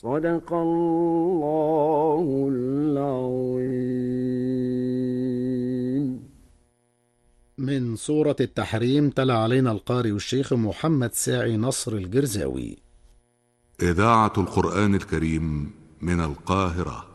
صدق الله العظيم. من سورة التحريم تلا علينا القارئ الشيخ محمد ساعي نصر الجرزاوي. إذاعة القرآن الكريم من القاهرة.